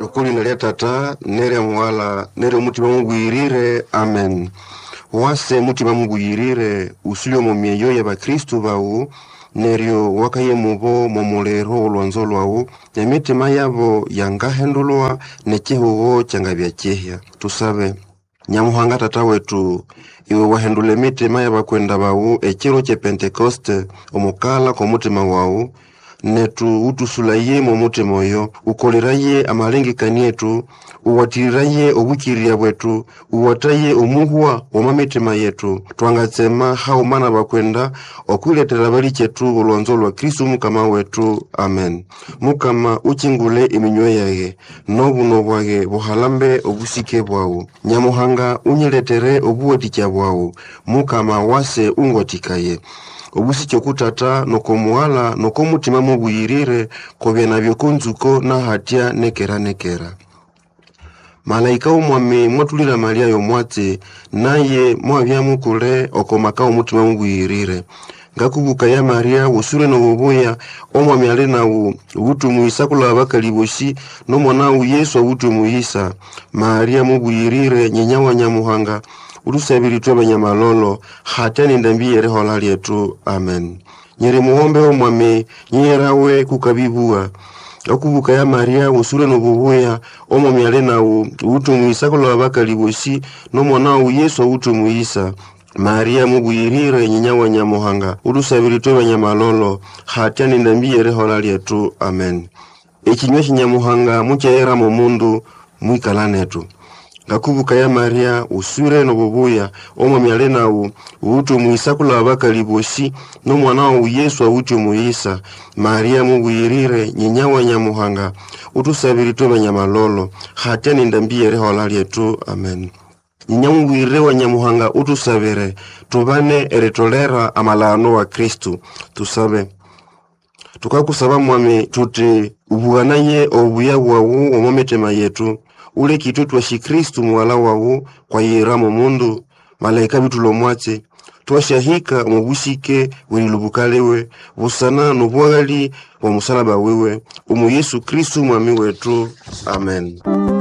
Lukuli nalia tata, nere mwala, nere mutima mungu irire, amen. Wase mutima mungu irire, usulio momieyo ya ba Kristu bau, nerio wakaye mubo momolero olwanzolo au, ya mitima yabo yangahendulwa nechehugo changabia chehya. Tusabe, Nyamuhanga tata wetu, iwe wahendule mitima yaba kwenda bau, echiro che Pentekoste, omukala kwa mutima wau, netu utusulaye mu mutima oyo, ukoleraye amalengekani yetu, uwatiriraye obukiria bwetu, uwataye omuhwa wamamitima yetu, twangatsema haumana bakwenda okuletera bali chetu olwanzo lwa Kristu mukama wetu, amen. Mukama uchingule iminyo yage, nobuno bwage buhalambe obusike bwawu. Nyamuhanga unyiletere obuwetikya bwawu, mukama wase ungotikaye. Obusikyo kutata nokomuala nokomutima mubuyirire kobya nabyo konzuko na hatya nekera. Malaika omwami mwatulira Maria yomwatse naye mwabyamukule okomaka omutima mubuyirire. Ngakubuka ya Maria usure no bubuya omwami ale nawo ubutumuisa kula abakaliboshi no mwana Yesu ubutumuisa. Maria mubuyirire nyenya wa Nyamuhanga urusabiri tw'abanyamalolo hatya ndambiye rehola lyetu, amen. Nyeri muombe omwami nyerawe kukabibua. Okubuka ya Maria usure no bubuya omwami ale nawo ubutumuisa kula abakaliboshi no mwana Yesu ubutumuisa. Maria mubuyirire nyenya wa Nyamuhanga urusabiri tw'abanyamalolo hatya ndambiye rehola lyetu, amen. Ekinywa kinyamuhanga mukyera mu mundu mwikalanetu. Ngakubuka ya Maria usure no bubuya omwami ale nawo ubutumuisa kula abakaliboshi no mwana Yesu ubutumuisa. Maria mubuyirire nyenya wa Nyamuhanga utusabiri tw'abanyamalolo hatya ndambiye rehola lyetu, amen. Nyenya mubuyirire wa Nyamuhanga utusabire tubane eritolera amalano wa Kristu. Tusabe. Tukakusaba mwami tuti ubugananye obuya bwawu omumitima yetu, ule kitu twashi Kristu mwala wawu kwa yera mu mundu, malaika bitulo mwatse twashahika omubusike wililubukalewe busana nobwagali wa musalaba wewe, Yesu Kristu mwami wetu, amen.